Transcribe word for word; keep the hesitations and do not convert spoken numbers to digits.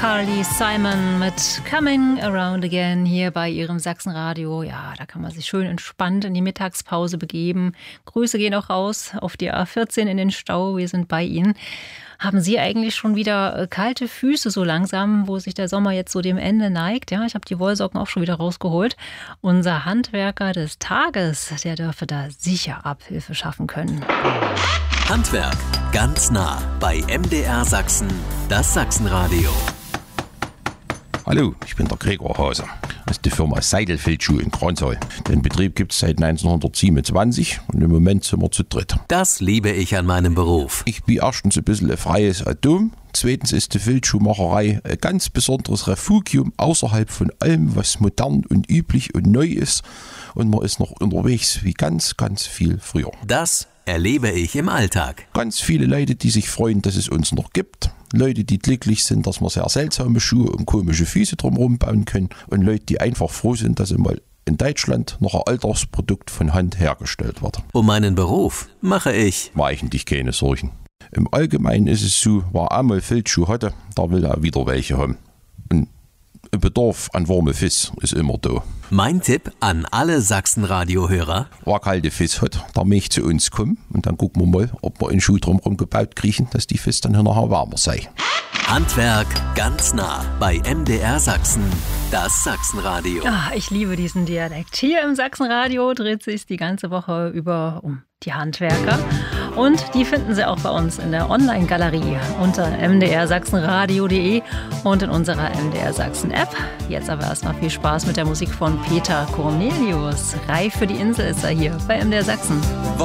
Carly Simon mit Coming Around Again hier bei ihrem Sachsenradio. Ja, da kann man sich schön entspannt in die Mittagspause begeben. Grüße gehen auch raus auf die A vierzehn in den Stau. Wir sind bei Ihnen. Haben Sie eigentlich schon wieder kalte Füße so langsam, wo sich der Sommer jetzt so dem Ende neigt? Ja, ich habe die Wollsocken auch schon wieder rausgeholt. Unser Handwerker des Tages, der dürfte da sicher Abhilfe schaffen können. Handwerk ganz nah bei M D R Sachsen, das Sachsenradio. Hallo, ich bin der Gregor Hase. Das ist die Firma Seidel-Filzschuh in Kranzau. Den Betrieb gibt es seit neunzehnhundertsiebenundzwanzig und im Moment sind wir zu dritt. Das liebe ich an meinem Beruf. Ich bin erstens ein bisschen ein freies Atom. Zweitens ist die Filzschuhmacherei ein ganz besonderes Refugium außerhalb von allem, was modern und üblich und neu ist. Und man ist noch unterwegs wie ganz, ganz viel früher. Das erlebe ich im Alltag. Ganz viele Leute, die sich freuen, dass es uns noch gibt. Leute, die glücklich sind, dass wir sehr seltsame Schuhe und komische Füße drumherum bauen können. Und Leute, die einfach froh sind, dass sie mal in Deutschland noch ein Alltagsprodukt von Hand hergestellt wird. Um meinen Beruf mache ich eigentlich keine Sorgen. Im Allgemeinen ist es so, wer einmal Filzschuhe hatte, da will er wieder welche haben. Und ein Bedarf an warme Fisch ist immer da. Mein Tipp an alle Sachsenradio-Hörer: Wer kalte Fisch hat, der möchte zu uns kommen und dann gucken wir mal, ob wir einen Schuh drumherum gebaut kriegen, dass die Fisch dann nachher wärmer sei. Handwerk ganz nah bei M D R Sachsen, das Sachsenradio. Ah, ich liebe diesen Dialekt. Hier im Sachsenradio dreht sich die ganze Woche über um die Handwerker. Und die finden Sie auch bei uns in der Online-Galerie unter m d r sachsenradio punkt de und in unserer M D R Sachsen App. Jetzt aber erstmal viel Spaß mit der Musik von Peter Cornelius. Reif für die Insel ist er hier bei M D R Sachsen.